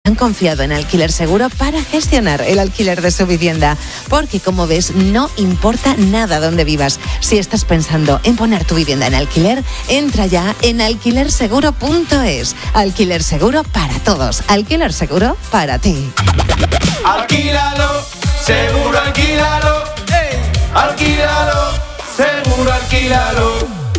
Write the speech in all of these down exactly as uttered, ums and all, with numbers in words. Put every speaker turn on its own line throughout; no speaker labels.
han confiado en Alquiler Seguro para gestionar el alquiler de su vivienda. Porque, como ves, no importa nada dónde vivas. Si estás pensando en poner tu vivienda en alquiler, entra ya en alquiler seguro punto es. Alquiler Seguro para todos. Alquiler Seguro para ti.
Alquílalo, seguro alquílalo. Hey. Alquílalo, seguro alquílalo.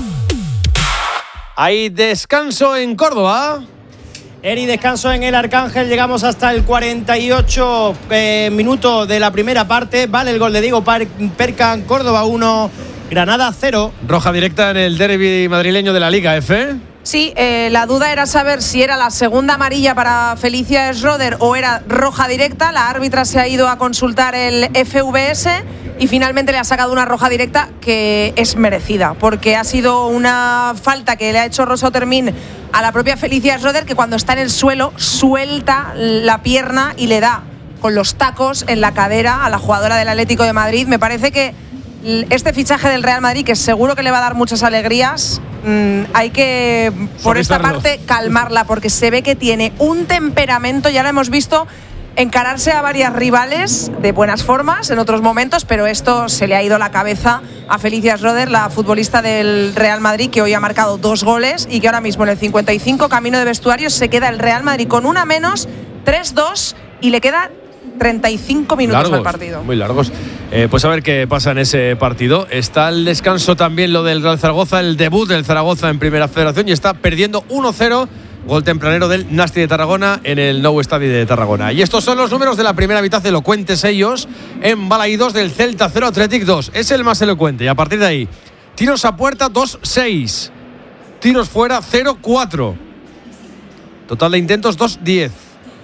Hay descanso en Córdoba.
Eri, descanso en el Arcángel. Llegamos hasta el cuarenta y ocho eh, minutos de la primera parte. Vale el gol de Diego Percan. Córdoba uno, Granada cero.
Roja directa en el derbi madrileño de la Liga F.
Sí, eh, la duda era saber si era la segunda amarilla para Felicia Schroeder o era roja directa. La árbitra se ha ido a consultar el F V S y finalmente le ha sacado una roja directa que es merecida, porque ha sido una falta que le ha hecho Rosa Otermin a la propia Felicia Schroeder, que cuando está en el suelo suelta la pierna y le da con los tacos en la cadera a la jugadora del Atlético de Madrid. Me parece que este fichaje del Real Madrid, que seguro que le va a dar muchas alegrías, mmm, hay que, por esta parte, calmarla, porque se ve que tiene un temperamento. Ya lo hemos visto encararse a varias rivales de buenas formas en otros momentos, pero esto se le ha ido la cabeza a Felicia Schroeder, la futbolista del Real Madrid, que hoy ha marcado dos goles y que ahora mismo en el cincuenta y cinco, camino de vestuarios, se queda el Real Madrid con una menos, tres dos, y le queda treinta y cinco minutos
largos,
al partido.
Muy largos. Eh, pues a ver qué pasa en ese partido. Está el descanso también lo del Real Zaragoza, el debut del Zaragoza en Primera Federación, y está perdiendo uno cero. Gol tempranero del Nasti de Tarragona en el Nou Estadi de Tarragona. Y estos son los números de la primera mitad, elocuentes ellos, en Balaídos del Celta cero, Athletic dos. Es el más elocuente. Y a partir de ahí, tiros a puerta dos seis. Tiros fuera cero cuatro. Total de intentos dos diez.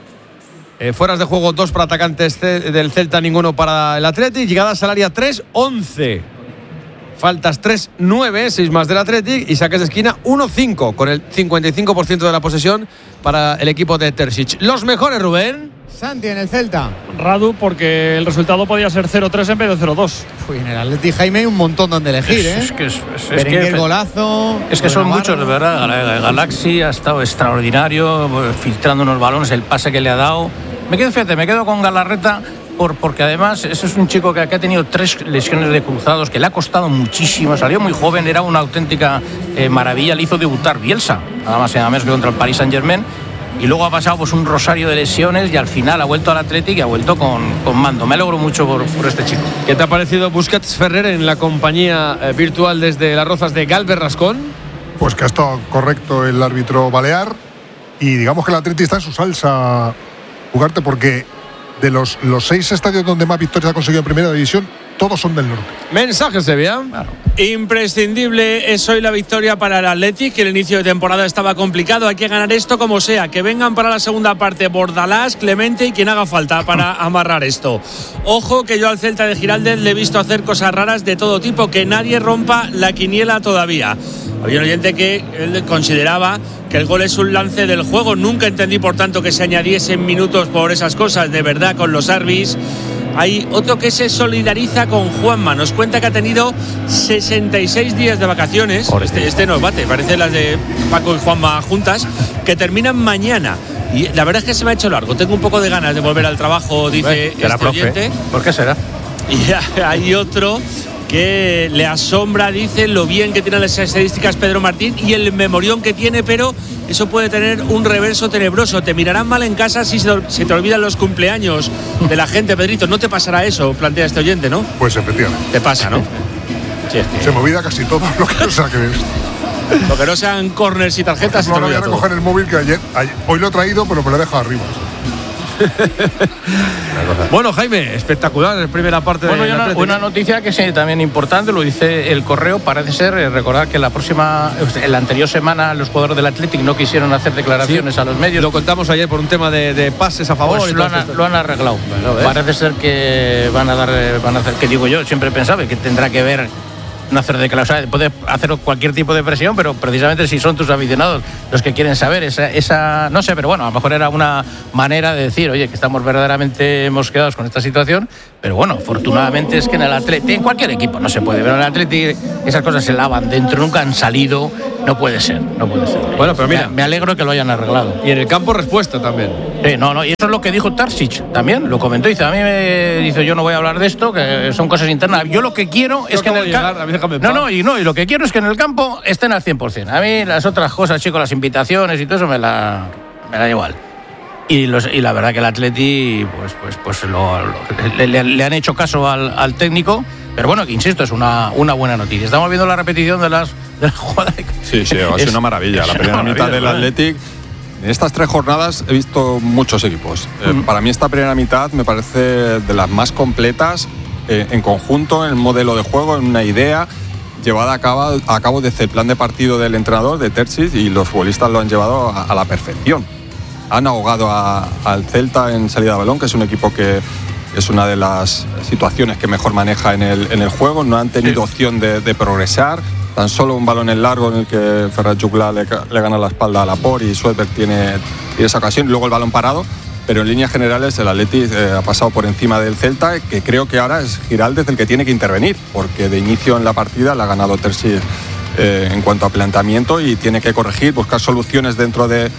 Eh, fueras de juego dos para atacantes del Celta, ninguno para el Athletic. Llegadas al área tres once. Faltas tres nueve, seis más del Athletic, y saques de esquina uno cinco, con el cincuenta y cinco por ciento de la posesión para el equipo de Terzic. Los mejores, Rubén.
Santi en el Celta.
Radu, porque el resultado podía ser cero tres en vez de cero dos.
Uy, en el Athletic, Jaime, hay un montón donde elegir, ¿eh?
Es que es, es,
es que
el
golazo.
Es que son muchos, de verdad. Galaxy ha estado extraordinario, filtrando unos balones, el pase que le ha dado. Me quedo, fíjate, me quedo con Galarreta. Por, porque además ese es un chico que, que ha tenido tres lesiones de cruzados, que le ha costado muchísimo, salió muy joven, era una auténtica eh, maravilla, le hizo debutar Bielsa, nada más y nada menos que contra el Paris Saint-Germain, y luego ha pasado pues un rosario de lesiones y al final ha vuelto al Athletic y ha vuelto con, con mando. Me alegro mucho por, por este chico.
¿Qué te ha parecido Busquets Ferrer en la compañía eh, virtual desde Las Rozas de Galvez Rascón?
Pues que ha estado correcto el árbitro balear y digamos que el Athletic está en su salsa, jugarte, porque de los, los seis estadios donde más victorias ha conseguido en Primera División, todos son del norte.
Mensaje, Sevilla.
Claro. Imprescindible es hoy la victoria para el Athletic, que el inicio de temporada estaba complicado. Hay que ganar esto como sea. Que vengan para la segunda parte Bordalás, Clemente y quien haga falta para amarrar esto. Ojo que yo al Celta de Giraldez le he visto hacer cosas raras de todo tipo. Que nadie rompa la quiniela todavía. Había un oyente que él consideraba que el gol es un lance del juego. Nunca entendí, por tanto, que se añadiesen minutos por esas cosas, de verdad, con los árbitros. Hay otro que se solidariza con Juanma. Nos cuenta que ha tenido sesenta y seis días de vacaciones. Este, este nos bate, parece las de Paco y Juanma juntas, que terminan mañana. Y la verdad es que se me ha hecho largo. Tengo un poco de ganas de volver al trabajo, dice este oyente.
¿Por qué será?
Y hay otro que le asombra, dice, lo bien que tiene las estadísticas Pedro Martín y el memorión que tiene, pero eso puede tener un reverso tenebroso. Te mirarán mal en casa si se te olvidan los cumpleaños de la gente, Pedrito. No te pasará eso, plantea este oyente, ¿no?
Pues efectivamente.
Te pasa, ¿no? Sí, es que...
Se me olvida casi todo lo que no sea que ves.
Lo que no sean corners y tarjetas.
No, no voy a recoger el móvil que ayer, ayer, hoy lo he traído, pero me lo he dejado arriba.
Bueno, Jaime, espectacular en primera parte.
Bueno,
de
una, una noticia que es también importante, lo dice el Correo, parece ser, eh, recordar que la próxima, en la anterior semana los jugadores del Athletic no quisieron hacer declaraciones sí, a los medios.
Lo contamos ayer por un tema de, de pases a favor.
Pues
y
lo, han, lo han arreglado. Bueno, parece ser que van a dar, van a hacer, que digo yo, siempre pensaba que tendrá que ver no hacer declaraciones, puedes hacer cualquier tipo de presión, pero precisamente si son tus aficionados los que quieren saber esa, esa, no sé, pero bueno, a lo mejor era una manera de decir, oye, que estamos verdaderamente mosqueados con esta situación, pero bueno, afortunadamente es que en el Atleti, en cualquier equipo no se puede, pero en el Atleti esas cosas se lavan dentro, nunca han salido, no puede ser, no puede ser.
Bueno, pero mira,
me, me alegro que lo hayan arreglado.
Y en el campo respuesta también.
Sí, no, no, y eso es lo que dijo Tarsic también, lo comentó, dice, a mí me dice, yo no voy a hablar de esto, que son cosas internas, yo lo que quiero es que en el campo... No, no, y no, y lo que quiero es que en el campo estén al cien por ciento. A mí las otras cosas, chicos, las invitaciones y todo eso me la, me la da igual. Y, los, y la verdad que el Atleti, pues, pues, pues lo, lo, le, le, le han hecho caso al, al técnico, pero bueno, que insisto, es una, una buena noticia. Estamos viendo la repetición de las, de las jugadas.
Sí, sí, ha sido una maravilla. La primera mitad del Athletic. En estas tres jornadas he visto muchos equipos. Eh, mm. Para mí esta primera mitad me parece de las más completas eh, en conjunto, en el modelo de juego, en una idea llevada a cabo, a cabo desde el plan de partido del entrenador, de Terzic, y los futbolistas lo han llevado a, a la perfección. Han ahogado a, al Celta en salida de balón, que es un equipo que es una de las situaciones que mejor maneja en el, en el juego. No han tenido sí. opción de, de progresar. Tan solo un balón en largo en el que Ferran Juclà le, le gana la espalda a Laporte y Suedberg tiene, tiene esa ocasión. Y luego el balón parado. Pero en líneas generales el Atleti eh, ha pasado por encima del Celta, que creo que ahora es Giraldez el que tiene que intervenir, porque de inicio en la partida la ha ganado Terzic eh, en cuanto a planteamiento, y tiene que corregir, buscar soluciones dentro de,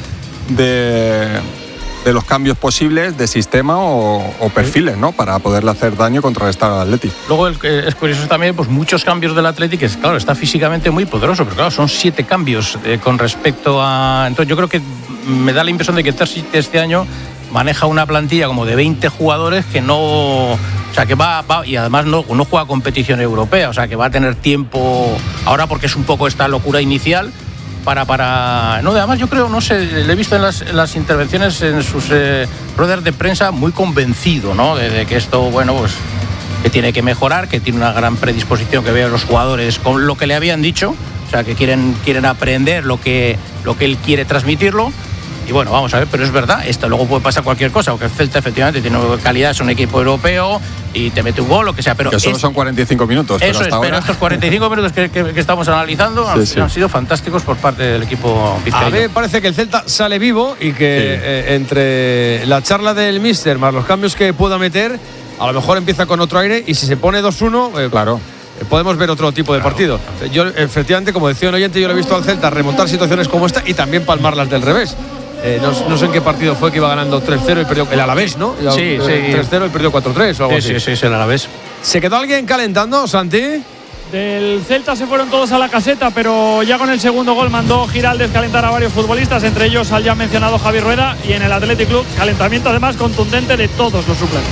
de, de los cambios posibles de sistema o, o perfiles, ¿no?, para poderle hacer daño y contrarrestar al Atleti.
Luego el, es curioso también, pues muchos cambios del Atleti, que claro, está físicamente muy poderoso, pero claro, son siete cambios eh, con respecto a... Entonces yo creo que me da la impresión de que Terzic este año maneja una plantilla como de veinte jugadores que no, o sea, que va, va y además no, no juega competición europea, o sea, que va a tener tiempo ahora, porque es un poco esta locura inicial para, para, no, además yo creo, no sé, le he visto en las, en las intervenciones en sus eh, ruedas de prensa muy convencido, ¿no?, de, de que esto, bueno, pues que tiene que mejorar, que tiene una gran predisposición, que veo a los jugadores con lo que le habían dicho, o sea, que quieren, quieren aprender lo que, lo que él quiere transmitirlo. Y bueno, vamos a ver, pero es verdad, esto luego puede pasar cualquier cosa, porque el Celta efectivamente tiene calidad, es un equipo europeo y te mete un gol, lo que sea, pero...
Que solo es, son cuarenta y cinco minutos.
Eso
pero hasta
es, pero
ahora...
estos cuarenta y cinco minutos que, que, que estamos analizando sí, han, sí. han sido fantásticos por parte del equipo vizcaíno.
A mí me parece que el Celta sale vivo y que sí. eh, entre la charla del míster más los cambios que pueda meter, a lo mejor empieza con otro aire, y si se pone dos uno... Eh,
claro.
podemos ver otro tipo de claro. partido. Yo, efectivamente, como decía un oyente, yo le he visto al Celta remontar situaciones como esta y también palmarlas del revés. Eh, no, no sé en qué partido fue que iba ganando tres cero y perdió el Alavés, ¿no?
Sí, sí.
tres cero y perdió cuatro tres o algo
sí,
así.
Sí, sí, sí, el Alavés.
¿Se quedó alguien calentando, Santi?
Del Celta se fueron todos a la caseta, pero ya con el segundo gol mandó Giraldez calentar a varios futbolistas, entre ellos al ya mencionado Javi Rueda, y en el Athletic Club calentamiento además contundente de todos los suplentes.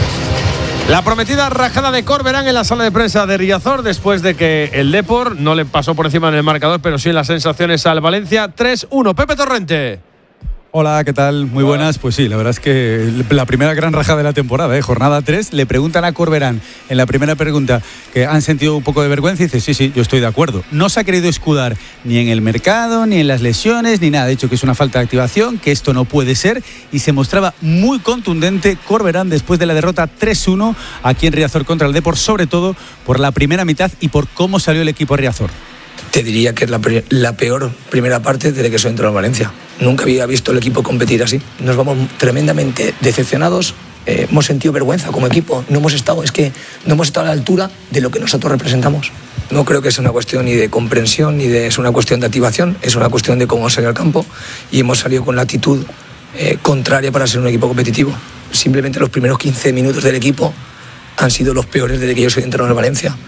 La prometida rajada de Corberán en la sala de prensa de Riazor, después de que el Depor no le pasó por encima en el marcador, pero sí en las sensaciones al Valencia. tres uno. Pepe Torrente.
Hola, ¿qué tal? Muy buenas. Pues sí, la verdad es que la primera gran rajada de la temporada, ¿eh? Jornada tres, le preguntan a Corberán en la primera pregunta que han sentido un poco de vergüenza y dice, sí, sí, yo estoy de acuerdo. No se ha querido escudar ni en el mercado, ni en las lesiones, ni nada. Ha dicho que es una falta de activación, que esto no puede ser, y se mostraba muy contundente Corberán después de la derrota tres uno aquí en Riazor contra el Depor, sobre todo por la primera mitad y por cómo salió el equipo Riazor.
Te diría que es la, la peor primera parte desde que soy entrado en Valencia. Nunca había visto el equipo competir así. Nos vamos tremendamente decepcionados. Eh, hemos sentido vergüenza como equipo. No hemos estado, es que no hemos estado a la altura de lo que nosotros representamos. No creo que sea una cuestión ni de comprensión ni de es una cuestión de activación. Es una cuestión de cómo salir al campo, y hemos salido con la actitud eh, contraria para ser un equipo competitivo. Simplemente los primeros quince minutos del equipo han sido los peores desde que yo soy entrenador en Valencia.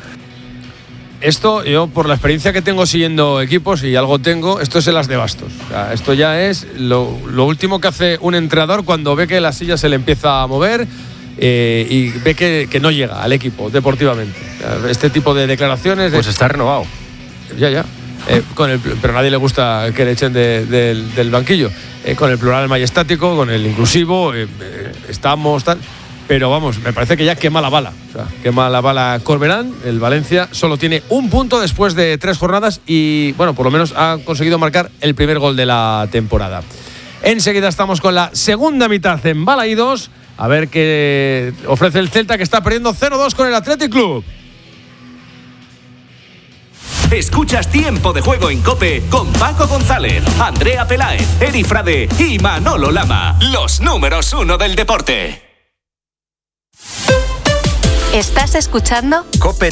Esto, yo por la experiencia que tengo siguiendo equipos, y algo tengo, esto es el as de bastos. O sea, esto ya es lo, lo último que hace un entrenador cuando ve que la silla se le empieza a mover eh, y ve que, que no llega al equipo deportivamente. O sea, este tipo de declaraciones...
Pues
de,
está renovado.
Ya, ya. Eh, con el, pero a nadie le gusta que le echen de, de, del banquillo. Eh, con el plural majestático, con el inclusivo, eh, eh, estamos, tal... Pero vamos, me parece que ya quema la bala. O sea, quema la bala Corberán. El Valencia solo tiene un punto después de tres jornadas y, bueno, por lo menos ha conseguido marcar el primer gol de la temporada. Enseguida estamos con la segunda mitad en Balaídos. A ver qué ofrece el Celta, que está perdiendo cero dos con el Athletic Club.
Escuchas Tiempo de Juego en COPE con Paco González, Andrea Peláez, Eri Frade y Manolo Lama. Los números uno del deporte.
¿Estás escuchando?
COPE